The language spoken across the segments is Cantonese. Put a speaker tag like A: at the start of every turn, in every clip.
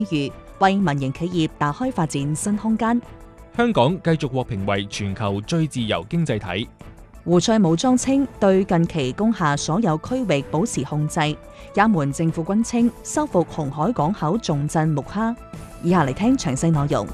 A: 遇，為民營企業打開發展新空間。
B: 香港繼續獲評為全球最自由經濟體。
A: 胡塞武裝稱對近期攻下所有區域保持控制。也門政府軍稱收復紅海港口重鎮穆哈。以下嚟聽詳細內容。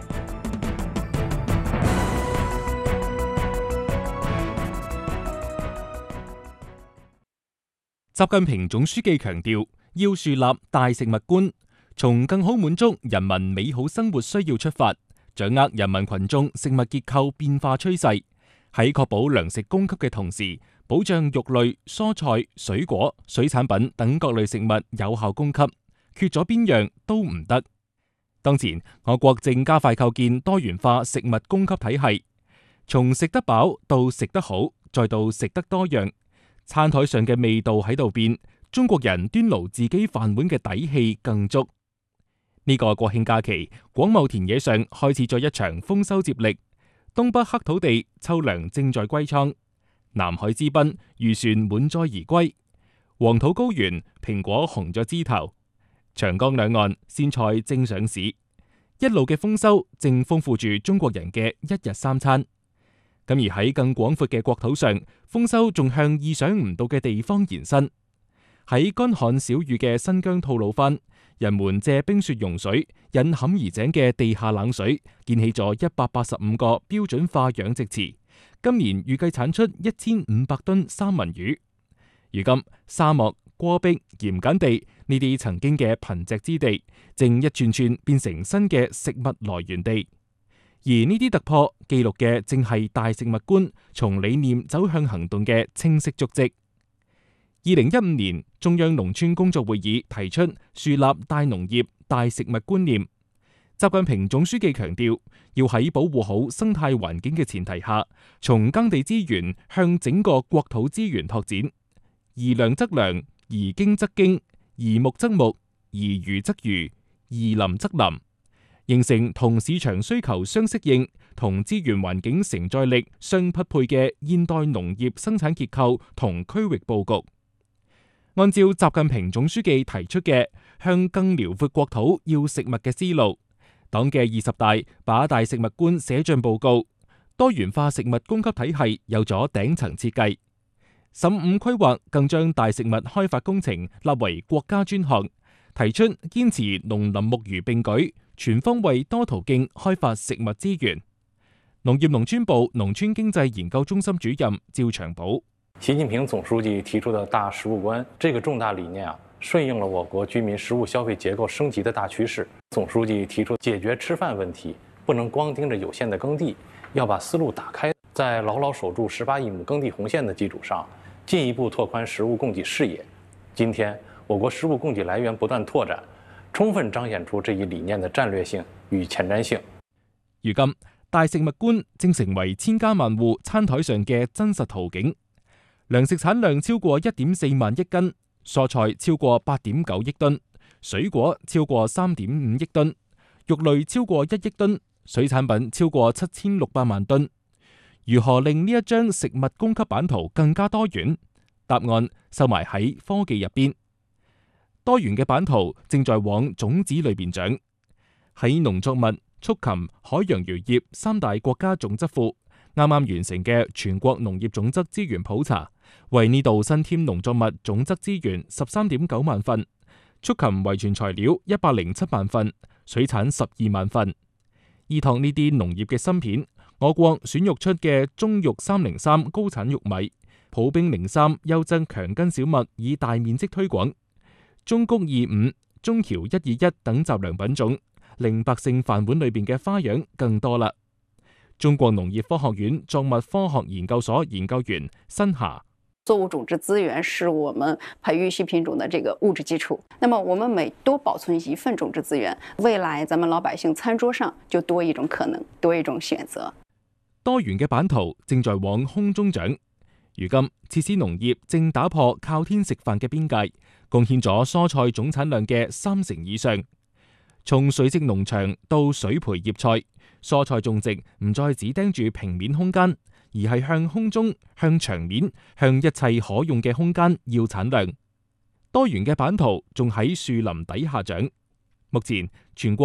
B: 習近平總書記強調，要樹立大食物觀，從更好滿足人民美好生活需要出發，掌握人民群眾食物結構變化趨勢，喺確保糧食供給嘅同時，保障肉類、蔬菜、水果、水產品等各類食物有效供給，缺咗邊樣都唔得。當前，我國正加快構建多元化食物供給體系，從食得飽到食得好，再到食得多樣。餐台上嘅味道喺度變，中國人端爐自己飯碗嘅底氣更足。呢個國慶假期，廣袤田野上開始咗一場豐收接力，東北黑土地秋糧正在歸倉，南海之濱漁船滿載而歸，黃土高原蘋果紅咗枝頭，長江兩岸鮮菜正上市，一路嘅豐收正豐富住中國人嘅一日三餐。咁而喺更廣闊嘅國土上，豐收仲向意想唔到嘅地方延伸。喺乾旱少雨嘅新疆吐魯番，人們借冰雪融水引坎兒井嘅地下冷水，建起咗185個標準化養殖池，今年預計產出1500噸三文魚。如今沙漠、戈壁、鹽鹼地呢啲曾經嘅貧瘠之地，正一串串變成新嘅食物來源地。而呢啲突破記錄嘅正係大食物觀從理念走向行動嘅清晰足跡。2015年，中央農村工作會議提出樹立大農業、大食物觀念。習近平總書記強調，要喺保護好生態環境嘅前提下，從耕地資源向整個國土資源拓展，宜糧則糧，宜經則經，宜牧則牧，宜漁則漁，宜林則林。形成同市場需求相適應、同資源環境承載力相匹配嘅現代農業生產結構同區域佈局。按照習近平總書記提出嘅向更遼闊國土要食物嘅思路，黨嘅20大把大食物觀寫進報告，多元化食物供給體系有咗頂層設計。15規劃更將大食物開發工程立為國家專項，提出堅持農林牧漁並舉，全方位多途徑開發食物資源。農業農村部農村經濟研究中心主任趙長寶：
C: 習近平總書記提出的大食物觀這個重大理念順應了我國居民食物消費結構升級的大趨勢。總書記提出解決吃飯問題，不能光盯着有限的耕地，要把思路打開，在牢牢守住18億畝耕地紅線的基礎上，進一步拓寬食物供給視野。今天，我國食物供給來源不斷拓展，充分彰顯出這一理念的戰略性與前瞻性。
B: 如今，大食物觀正成為千家萬戶餐台上嘅真實圖景。糧食產量超過1.4萬億斤，蔬菜超過8.9億噸，水果超過3.5億噸，肉類超過1億噸，水產品超過7600萬噸。如何令呢一張食物供給版圖更加多元？答案收埋喺科技入邊。多元嘅版圖正在往種子裏邊長。喺農作物、畜禽、海洋漁業3大國家種質庫啱啱完成嘅全國農業種質資源普查，為呢度新添農作物種質資源13.9萬份，畜禽遺傳材料107萬份，水產12萬份。依託呢啲農業嘅芯片，我國選育出嘅中育303高產玉米、普兵03優質強根小麥已大面積推廣，中谷25、中僑121等雜糧品種，令百姓飯碗裏邊嘅花樣更多啦。中國農業科學院作物科學研究所研究員申霞：
D: 作物種質資源是我們培育新品種的這個物質基礎。那麼我們每多保存一份種質資源，未來咱們老百姓餐桌上就多一種可能，多一種選擇。
B: 多元嘅版圖正在往空中長。如今，設施農業正打破靠天食飯嘅邊界，貢獻咗蔬菜總產量嘅30%以上。從垂直農場到水培葉菜，蔬菜種植唔再只盯住平面空間，而係向空中、向牆面、向一切可用嘅空間要產量。多元嘅版圖仲喺樹林底下長。目前全國